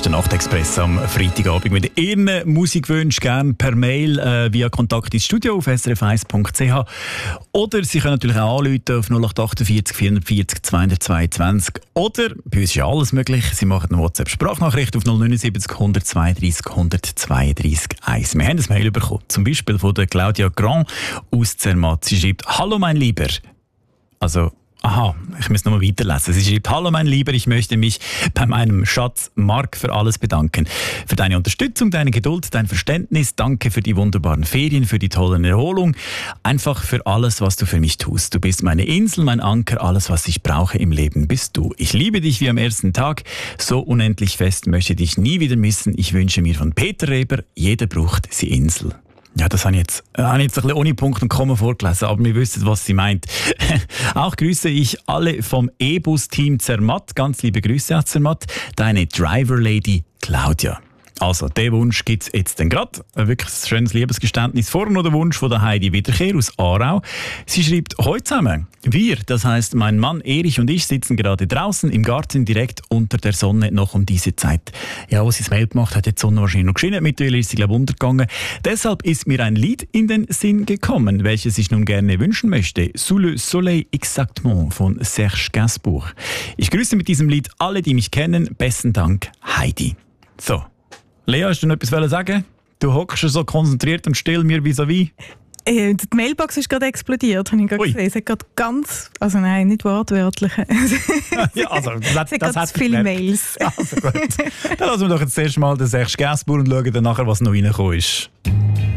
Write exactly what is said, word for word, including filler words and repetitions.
der Nachtexpress am Freitagabend mit Ihren Musikwünschen gerne per Mail äh, via Kontakt ins Studio auf s r f eins punkt c h oder Sie können natürlich auch anrufen auf null acht achtundvierzig vierundvierzig zweihundertzweiundzwanzig oder bei uns ist ja alles möglich. Sie machen eine WhatsApp-Sprachnachricht auf null neun sieben null eins zwei drei null eins zwei drei eins. Wir haben ein Mail bekommen, zum Beispiel von der Claudia Grand aus Zermatt. Sie schreibt: Hallo mein Lieber. Also Aha, ich muss nochmal weiterlesen. Sie schreibt: Hallo mein Lieber, ich möchte mich bei meinem Schatz Marc für alles bedanken. Für deine Unterstützung, deine Geduld, dein Verständnis. Danke für die wunderbaren Ferien, für die tolle Erholung. Einfach für alles, was du für mich tust. Du bist meine Insel, mein Anker, alles, was ich brauche im Leben, bist du. Ich liebe dich wie am ersten Tag. So unendlich fest, möchte dich nie wieder missen. Ich wünsche mir von Peter Reber, jeder braucht sie Insel. Ja, das habe ich jetzt, äh, habe ich jetzt ein bisschen ohne Punkt und Komma vorgelesen, aber wir wissen, was sie meint. Auch grüße ich alle vom E-Bus-Team Zermatt. Ganz liebe Grüße an Zermatt. Deine Driver-Lady Claudia. Also, den Wunsch gibt es jetzt dann gerade. Ein wirklich schönes Liebesgeständnis. Vorher noch der Wunsch von der Heidi Wiederkehr aus Aarau. Sie schreibt: Heute zusammen. Wir, das heisst mein Mann Erich und ich, sitzen gerade draußen im Garten direkt unter der Sonne noch um diese Zeit. Ja, als sie das Mail gemacht hat, hat die Sonne wahrscheinlich noch geschienen. Mittlerweile ist sie, glaube ich, untergegangen. Deshalb ist mir ein Lied in den Sinn gekommen, welches ich nun gerne wünschen möchte. Sous le soleil exactement von Serge Gainsbourg. Ich grüße mit diesem Lied alle, die mich kennen. Besten Dank, Heidi. So. Lea, hast du noch etwas sagen? Du hockst so konzentriert und still mir vis-à-vis. Äh, die Mailbox ist gerade explodiert, habe ich gerade gesehen. Es hat gerade ganz, also nein, nicht wortwörtlich. Ja, also, das, es hat das ganz hat viele Mails. Also gut. Dann lassen wir doch jetzt erst mal den Serge Gainsbourg und schauen dann nachher, was noch reingekommen ist.